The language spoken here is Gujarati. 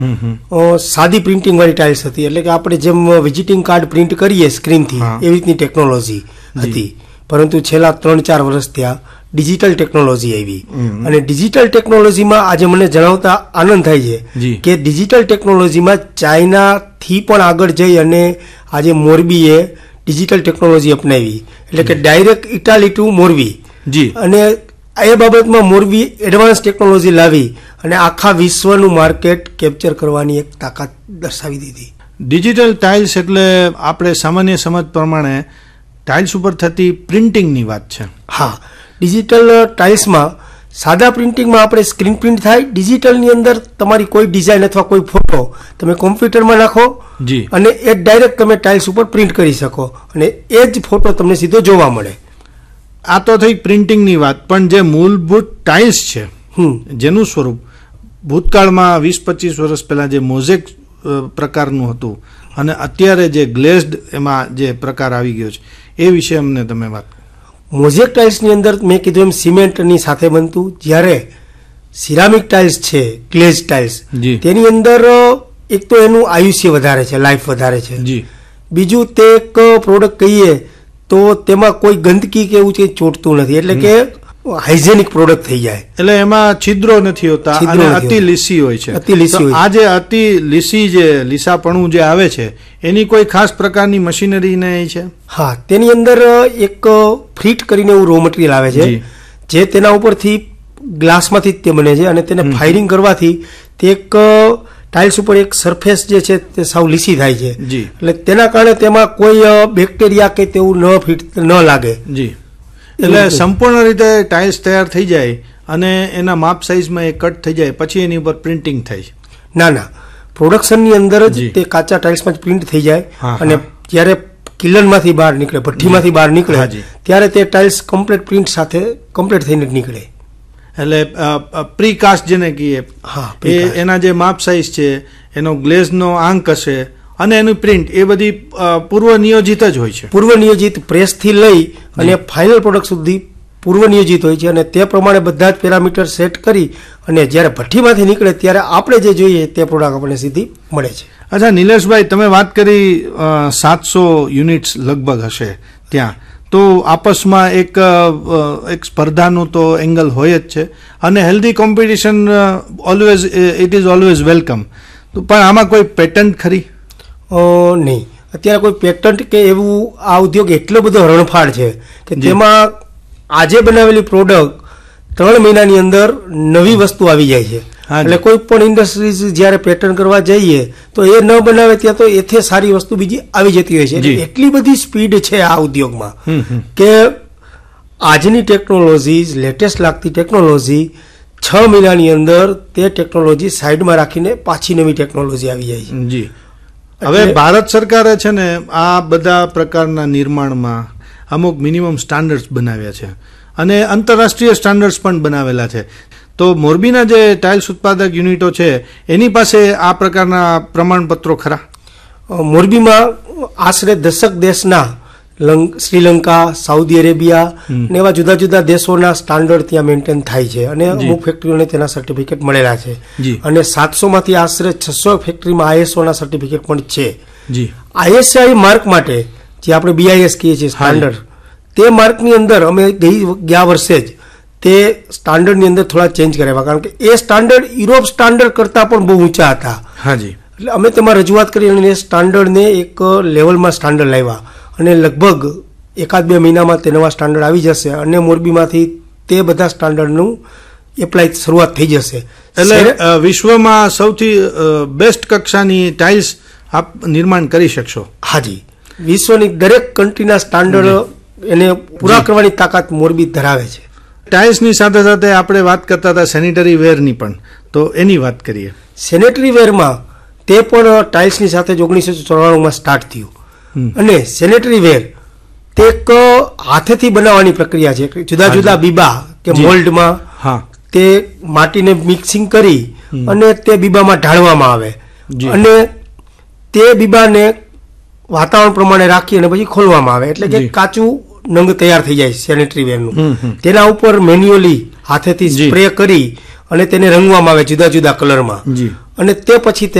સાદી પ્રિન્ટિંગ વાળી ટાઇલ્સ હતી, એટલે કે આપણે જેમ વિઝિટિંગ કાર્ડ પ્રિન્ટ કરીએ સ્ક્રીનથી એવી રીતની ટેકનોલોજી હતી. પરંતુ છેલ્લા 3-4 વર્ષ ત્યાં ડિજિટલ ટેકનોલોજી આવી, અને ડિજિટલ ટેકનોલોજીમાં આજે મને જણાવતા આનંદ થાય છે કે ડિજિટલ ટેકનોલોજીમાં ચાઇનાથી પણ આગળ જઈ અને આજે મોરબીએ ડિજિટલ ટેકનોલોજી અપનાવી, એટલે કે ડાયરેક્ટ ઇટાલી ટુ મોરબી. અને એ બાબતમાં મોરબી એડવાન્સ ટેકનોલોજી લાવી અને આખા વિશ્વનું માર્કેટ કેપ્ચર કરવાની એક તાકાત દર્શાવી દીધી. ડિજિટલ ટાઇલ્સ એટલે આપણે સામાન્ય સમજ પ્રમાણે ટાઇલ્સ ઉપર થતી પ્રિન્ટિંગની વાત છે. હા, ડિજિટલ ટાઇલ્સમાં સાદા પ્રિન્ટિંગમાં આપણે સ્ક્રીન પ્રિન્ટ થાય, ડિજિટલની અંદર તમારી કોઈ ડિઝાઇન અથવા કોઈ ફોટો તમે કોમ્પ્યુટરમાં નાખો અને એ ડાયરેક્ટ તમે ટાઇલ્સ ઉપર પ્રિન્ટ કરી શકો અને એ જ ફોટો તમને સીધો જોવા મળે. આ તો થઈ પ્રિન્ટિંગની વાત, પણ જે મૂળભૂત ટાઇલ્સ છે જેનું સ્વરૂપ ભૂતકાળમાં 20-25 વર્ષ પહેલા જે મોઝેક પ્રકારનું હતું અને અત્યારે જે ગ્લેઝડ એમાં જે પ્રકાર આવી ગયો છે એ વિશે અમને તમે વાત. મોઝેક ટાઇલ્સની અંદર મેં કીધું એમ સિમેન્ટની સાથે બનતું, જ્યારે સિરામિક ટાઇલ્સ છે, ગ્લેઝ ટાઇલ્સ, તેની અંદર એક તો એનું આયુષ્ય વધારે છે, લાઈફ વધારે છે. બીજું તે એક પ્રોડક્ટ કહીએ તો તેમાં કોઈ ગંદકી કે એવું કંઈ ચોટતું નથી, એટલે કે હાઇજેનિક પ્રોડક્ટ થઈ જાય, એટલે એમાં છિદ્રો નથી હોતા અને અતિ લીસી હોય છે. આ જે અતિ લીસી જે લીસાપણું જે આવે છે એની કોઈ ખાસ પ્રકારની મશીનરી નહીં છે? હા, તેની અંદર એક ફ્રીટ કરીને એવું રો મટીરિયલ આવે છે જે તેના ઉપરથી ગ્લાસમાંથી જ તે બને છે અને તેને ફાયરિંગ કરવાથી તે એક ટાઇલ્સ ઉપર એક સરફેસ જે છે તે સાવ લીસી થાય છે, એટલે તેના કારણે તેમાં કોઈ બેક્ટેરિયા કે તેવું ન લાગે. એટલે સંપૂર્ણ રીતે ટાઇલ્સ તૈયાર થઈ જાય અને એના માપ સાઇઝમાં એ કટ થઈ જાય પછી એની ઉપર પ્રિન્ટિંગ થાય? ના, પ્રોડક્શનની અંદર જ તે કાચા ટાઇલ્સમાં જ પ્રિન્ટ થઈ જાય અને જ્યારે કિલનમાંથી બહાર નીકળે, ભઠ્ઠીમાંથી બહાર નીકળે ત્યારે તે ટાઇલ્સ કમ્પ્લીટ પ્રિન્ટ સાથે કમ્પ્લીટ થઈને જ નીકળે. એટલે પ્રીકાસ્ટ જેને કહીએ, એના જે માપ સાઇઝ છે, એનો ગ્લેઝનો આંક હશે અને એનું પ્રિન્ટ, એ બધી પૂર્વ નિયોજિત જ હોય છે. પૂર્વ નિયોજિત પ્રેસથી લઈ અને ફાઇનલ પ્રોડક્ટ સુધી પૂર્વ નિયોજિત હોય છે અને તે પ્રમાણે બધા જ પેરામીટર સેટ કરી અને જ્યારે ભઠ્ઠીમાંથી નીકળે ત્યારે આપણે જે જોઈએ તે પ્રોડક્ટ આપણને સીધી મળે છે. અચ્છા નિલેશભાઈ, તમે વાત કરી 700 યુનિટ્સ લગભગ હશે ત્યાં, તો આપસમાં એક સ્પર્ધાનું તો એંગલ હોય જ છે અને healthy competition always it is always welcome. પણ આમાં કોઈ પેટન્ટ ખરી? નહીં, અત્યારે કોઈ પેટન્ટ કે એવું આ ઉદ્યોગ એટલો બધો હરણફાળ છે કે તેમાં આજે બનાવેલી પ્રોડક્ટ 3 મહિનાની અંદર નવી વસ્તુ આવી જાય છે. એટલે કોઈ પણ ઇન્ડસ્ટ્રીઝ જ્યારે પેટર્ન કરવા જઈએ તો એ ન બનાવે ત્યાં તો એથી સારી વસ્તુ બીજી આવી જતી હોય છે. એટલી બધી સ્પીડ છે આ ઉદ્યોગમાં કે આજની ટેકનોલોજી, લેટેસ્ટ લાગતી ટેકનોલોજી 6 મહિનાની અંદર તે ટેકનોલોજી સાઈડમાં રાખીને પાછી નવી ટેકનોલોજી આવી જાય છે. હવે ભારત સરકારે છે ને આ બધા પ્રકારના નિર્માણમાં અમુક મિનિમમ સ્ટાન્ડર્ડ્સ બનાવ્યા છે અને આંતરરાષ્ટ્રીય સ્ટાન્ડર્ડ્સ પણ બનાવેલા છે. તો મોરબીના જે ટાઇલ્સ ઉત્પાદક યુનિટો છે એની પાસે આ પ્રકારના પ્રમાણપત્રો ખરા? મોરબીમાં આશરે 10 દેશના, શ્રીલંકા, સાઉદી અરેબિયા ને એવા જુદા જુદા દેશોના સ્ટાન્ડર્ડ ત્યાં મેન્ટેન થાય છે અને અમુક ફેક્ટરીઓને તેના સર્ટિફિકેટ મળેલા છે અને 700માંથી આશરે 600 ફેક્ટરીમાં ISOના સર્ટિફિકેટ પણ છે. ISI માર્ક માટે જે આપણે BIS કહીએ છીએ સ્ટાન્ડર્ડ, તે માર્કની અંદર અમે ગયા વર્ષે જ તે સ્ટાન્ડર્ડની અંદર થોડા ચેન્જ કરાવ્યા, કારણ કે એ સ્ટાન્ડર્ડ યુરોપ સ્ટાન્ડર્ડ કરતાં પણ બહુ ઊંચા હતા. એટલે અમે તેમાં રજૂઆત કરી અને એ સ્ટાન્ડર્ડને એક લેવલમાં સ્ટાન્ડર્ડ લાવ્યા અને લગભગ 1-2 મહિનામાં તે નવા સ્ટાન્ડર્ડ આવી જશે અને મોરબીમાંથી તે બધા સ્ટાન્ડર્ડનું એપ્લાય શરૂઆત થઈ જશે. એટલે વિશ્વમાં સૌથી બેસ્ટ કક્ષાની ટાઇલ્સ આપ નિર્માણ કરી શકશો? હાજી, વિશ્વની દરેક કન્ટ્રીના સ્ટાન્ડર્ડ એને પૂરા કરવાની તાકાત મોરબી ધરાવે છે. ટાઇલ્સની સાથે સાથે આપણે વાત કરતા હતા સેનિટરી વેરની પણ, તો એની વાત કરીએ. સેનેટરી વેરમાં તે પણ ટાઇલ્સની સાથે 1994માં સ્ટાર્ટ થયું અને સેનેટરી વેર તે એક હાથેથી બનાવવાની પ્રક્રિયા છે. જુદા જુદા બીબા કે મોલ્ડમાં તે માટીને મિક્સિંગ કરી અને તે બીબામાં ઢાળવામાં આવે અને તે બીબાને વાતાવરણ પ્રમાણે રાખી અને પછી ખોલવામાં આવે, એટલે કે કાચું નંગ તૈયાર થઈ જાય સેનેટરી વેરનું. તેના ઉપર મેન્યુઅલી હાથેથી સ્પ્રે કરી અને તેને રંગવામાં આવે જુદા જુદા કલરમાં જી અને તે પછી